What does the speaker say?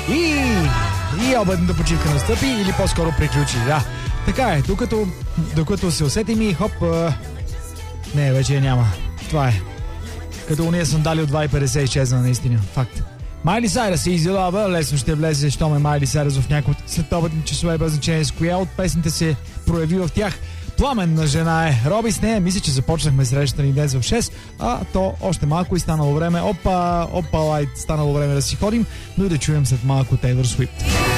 И обедната почивка настъпи или по-скоро приключи. Да, така е. Докато се усетим и хоп... Не, вече я няма. Това е. Като уния сандали от 2,50 изчезна наистина. Факт. Майли Сайръс и Easy Lover лесно ще влезе, що ме Майли Сайръс в някои от следобедни часове, без значение с коя от песните се прояви в тях. Пламенна жена е. Роби с нея. Мисля, че започнахме срещата ни днес в 6, а то още малко и станало време. Опа, лайт, станало време да си ходим, но и да чуем след малко Taylor Swift.